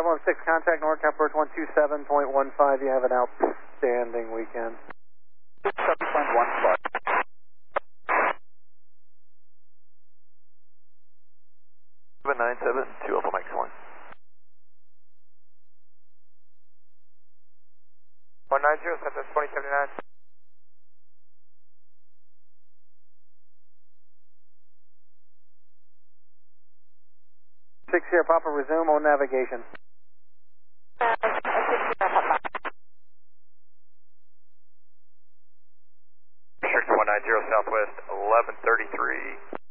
516, contact NorCal approach 127.15. You have an outstanding weekend. 7.15. 797, 2 Alpha Mike 1. 190, Southwest 2079. Six here, Papa, resume on navigation. District 190, Southwest 1133.